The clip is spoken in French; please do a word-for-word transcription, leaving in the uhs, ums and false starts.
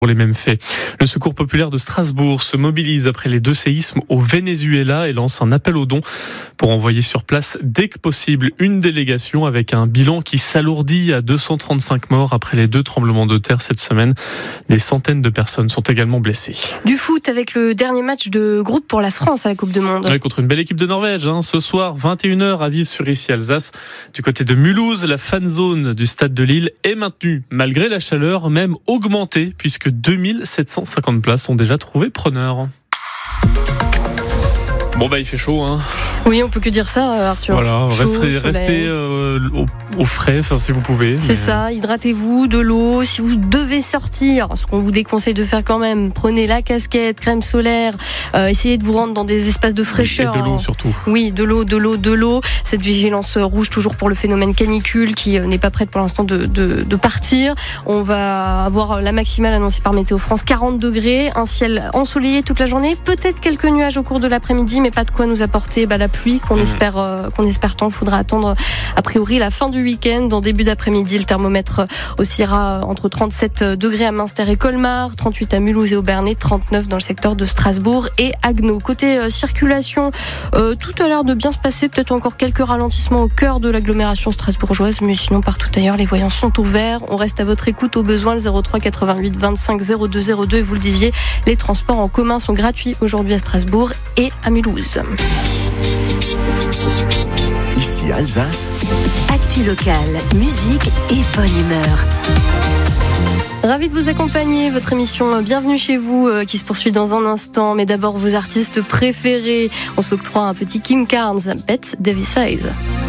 pour les mêmes faits. Le Secours populaire de Strasbourg se mobilise après les deux séismes au Venezuela et lance un appel aux dons pour envoyer sur place dès que possible une délégation avec un bilan qui s'alourdit à deux cent trente-cinq morts après les deux tremblements de terre cette semaine. Des centaines de personnes sont également blessées. Du foot avec le dernier match de groupe pour la France à la Coupe du Monde. Ouais, contre une belle équipe de Norvège. Hein. Ce soir, vingt et une heures à Vivre-sur-Issy-Alsace. Du côté de Mulhouse, la fan zone du stade de Lille est maintenue malgré la chaleur, même augmentée puisque deux mille sept cent cinquante places ont déjà trouvé preneur. Bon bah il fait chaud hein. Oui, on peut que dire ça, Arthur. Voilà, Chaud, restez, restez euh, au, au frais, enfin, si vous pouvez. C'est mais... ça, hydratez-vous, de l'eau. Si vous devez sortir, ce qu'on vous déconseille de faire quand même, prenez la casquette, crème solaire, euh, essayez de vous rendre dans des espaces de fraîcheur. Et de l'eau surtout. Oui, de l'eau, de l'eau, de l'eau. Cette vigilance rouge toujours pour le phénomène canicule qui n'est pas prête pour l'instant de, de, de partir. On va avoir la maximale annoncée par Météo France, quarante degrés, un ciel ensoleillé toute la journée, peut-être quelques nuages au cours de l'après-midi, mais pas de quoi nous apporter bah, la pluie qu'on mmh. espère euh, qu'on espère tant. Il faudra attendre a priori la fin du week-end. En début d'après-midi, le thermomètre oscillera entre trente-sept degrés à Münster et Colmar, trente-huit à Mulhouse et Obernai, trente-neuf dans le secteur de Strasbourg et Haguenau. Côté euh, circulation, euh, tout a l'air de bien se passer. Peut-être encore quelques ralentissements au cœur de l'agglomération strasbourgeoise, mais sinon partout ailleurs les voyants sont ouverts. On reste à votre écoute au besoin, le zéro trois quatre-vingt-huit vingt-cinq zéro deux zéro deux. Et vous le disiez, les transports en commun sont gratuits aujourd'hui à Strasbourg et à Mulhouse. Ici Alsace. Actu locale, musique et bonne humeur. Ravi de vous accompagner, votre émission Bienvenue chez vous euh, qui se poursuit dans un instant. Mais d'abord vos artistes préférés. On s'octroie un petit Kim Carnes, Bette Davis Eyes.